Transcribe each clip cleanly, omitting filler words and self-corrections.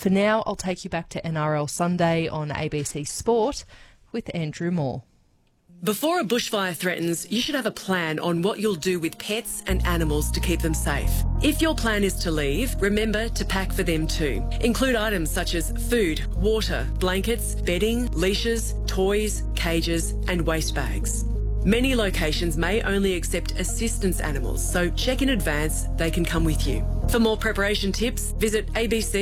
For now, I'll take you back to NRL Sunday on ABC Sport with Andrew Moore. Before a bushfire threatens, you should have a plan on what you'll do with pets and animals to keep them safe. If your plan is to leave, remember to pack for them too. Include items such as food, water, blankets, bedding, leashes, toys, cages and waste bags. Many locations may only accept assistance animals, so check in advance they can come with you. For more preparation tips, visit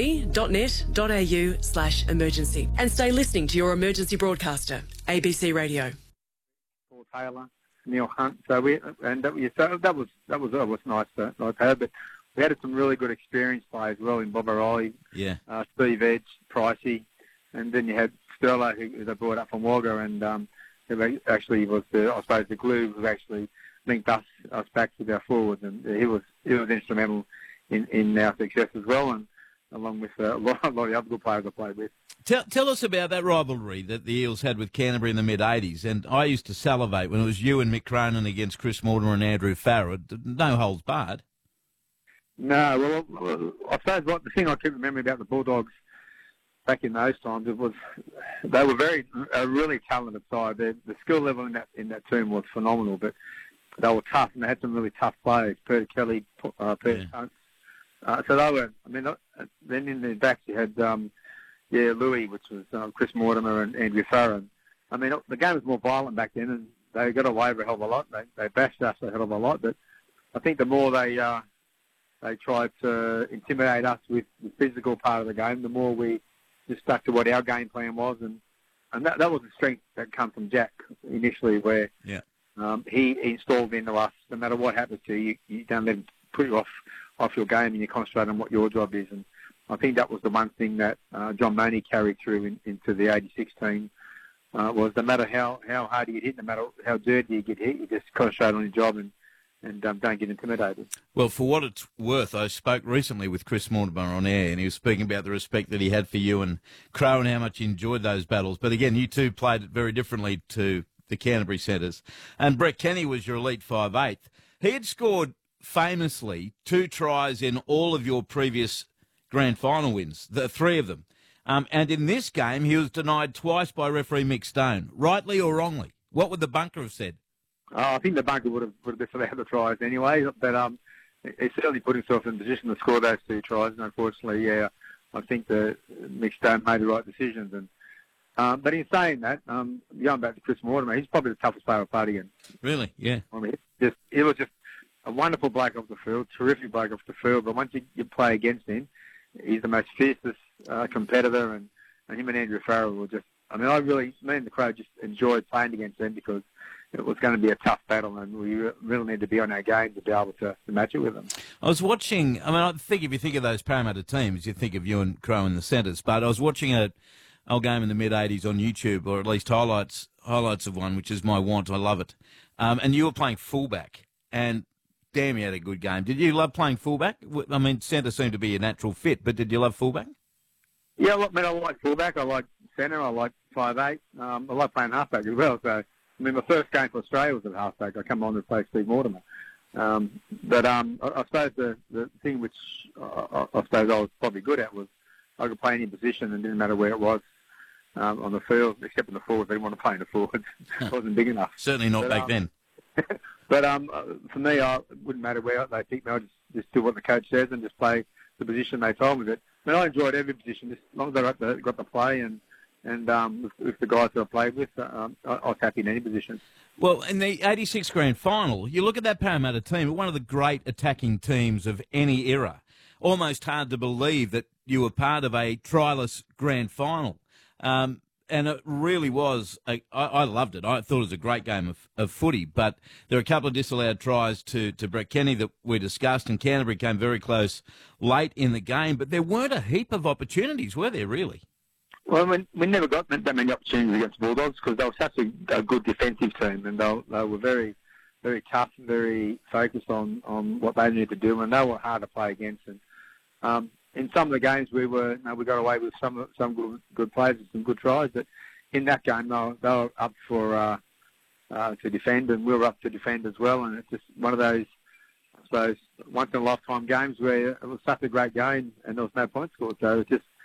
abc.net.au/emergency and stay listening to your emergency broadcaster, ABC Radio. Taylor, Neil Hunt. So that was nice to have. But we had some really good experienced players as well in Bob O'Reilly, Steve Edge, Pricey, and then you had Sterlo, who they brought up from Wagga, and who actually was the glue who actually linked us back with our forwards, and he was instrumental in our success as well, and along with a lot of the other good players I played with. Tell us about that rivalry that the Eels had with Canterbury in the mid-'80s. And I used to salivate when it was you and Mick Cronin against Chris Mortimer and Andrew Farrer. No holds barred. No, well, I suppose the thing I keep remembering about the Bulldogs back in those times, they were a really talented side. The skill level in that team was phenomenal, but they were tough, and they had some really tough players. Peter Kelly, Peter Hunt. So they were, then in the backs you had... Louis, which was Chris Mortimer and Andrew Farrer. The game was more violent back then, and they got away with a hell of a lot. They bashed us a hell of a lot, but I think the more they tried to intimidate us with the physical part of the game, the more we just stuck to what our game plan was, and that was the strength that came from Jack initially, where he installed into us, no matter what happens to you, you don't let him put you off your game, and you concentrate on what your job is. And I think that was the one thing that John Mooney carried through into the 86 team, was no matter how hard you get hit, no matter how dirty you get hit, you just concentrate on your job and don't get intimidated. Well, for what it's worth, I spoke recently with Chris Mortimer on air, and he was speaking about the respect that he had for you and Crow and how much he enjoyed those battles. But again, you two played it very differently to the Canterbury centres. And Brett Kenny was your elite 5'8". He had scored famously 2 tries in all of your previous grand final wins, the 3 of them. And in this game, he was denied twice by referee Mick Stone, rightly or wrongly. What would the bunker have said? I think the bunker would have disallowed the tries anyway, but he certainly put himself in position to score those 2 tries, and unfortunately, I think Mick Stone made the right decisions. And but in saying that, going back to Chris Mortimer, he's probably the toughest player I've played against. Really? Yeah. He was just a wonderful bloke off the field, terrific bloke off the field, but once you play against him, he's the most fiercest competitor, and him and Andrew Farrer were just... me and the Crow just enjoyed playing against them because it was going to be a tough battle, and we really need to be on our game to be able to match it with them. I was watching... I think if you think of those Parramatta teams, you think of you and Crow in the centres, but I was watching an old game in the mid-'80s on YouTube, or at least highlights of one, which is my want. I love it. And you were playing fullback, and... damn, you had a good game. Did you love playing fullback? Centre seemed to be a natural fit, but did you love fullback? Yeah, I like fullback. I like centre. I like 5'8". I like playing halfback as well. So, my first game for Australia was at halfback. I come on to play Steve Mortimer. But I suppose the thing which I suppose I was probably good at was I could play any position, and it didn't matter where it was on the field, except in the forwards. I didn't want to play in the forwards. It wasn't big enough. Certainly not back then. But for me, it wouldn't matter where they picked me. I just do what the coach says and just play the position they told me. But I enjoyed every position, just as long as I got to play and with the guys that I played with, I was happy in any position. Well, in the 86 grand final, you look at that Parramatta team, one of the great attacking teams of any era. Almost hard to believe that you were part of a tryless grand final. And it really was, I loved it. I thought it was a great game of footy, but there are a couple of disallowed tries to Brett Kenny that we discussed, and Canterbury came very close late in the game, but there weren't a heap of opportunities, were there, really? Well, we never got that many opportunities against Bulldogs because they were such a good defensive team, and they were very, very tough and very focused on what they needed to do, and they were hard to play against. And in some of the games, we got away with some good plays and some good tries. But in that game, they were up for to defend, and we were up to defend as well. And it's just one of those, I suppose, once in a lifetime games where it was such a great game, and there was no points scored. So it's just